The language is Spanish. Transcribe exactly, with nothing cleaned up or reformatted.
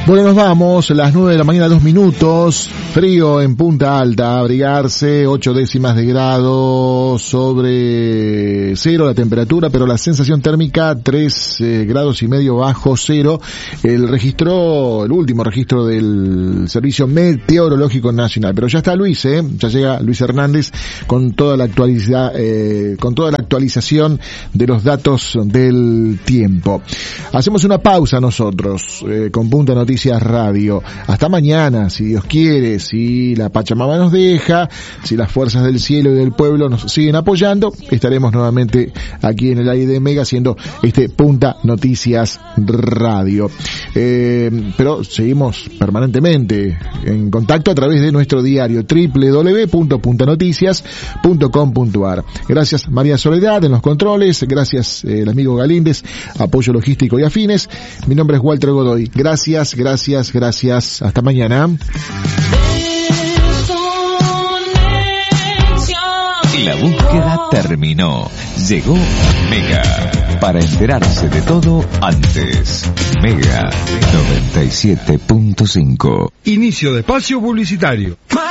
Bueno, nos vamos, las nueve de la mañana, dos minutos, frío en Punta Alta, abrigarse, ocho décimas de grado sobre cero la temperatura, pero la sensación térmica tres eh, grados y medio bajo cero. El registro, el último registro del Servicio Meteorológico Nacional. Pero ya está Luis, eh, ya llega Luis Hernández con toda la actualidad, eh, con toda la actualización de los datos del tiempo. Hacemos una pausa nosotros, eh, con Punta Noticias Radio. Hasta mañana, si Dios quiere, si la Pachamama nos deja, si las fuerzas del cielo y del pueblo nos siguen apoyando, estaremos nuevamente aquí en el aire de Mega haciendo este Punta Noticias Radio. Eh, pero seguimos permanentemente en contacto a través de nuestro diario doble u doble u doble u punto punta noticias punto com punto a r. Gracias María Soledad en los controles, gracias eh, el amigo Galíndez, apoyo logístico y afines. Mi nombre es Walter Godoy. Gracias, gracias, gracias. Hasta mañana. La búsqueda terminó. Llegó Mega. Para enterarse de todo antes. Mega noventa y siete punto cinco. Inicio de espacio publicitario.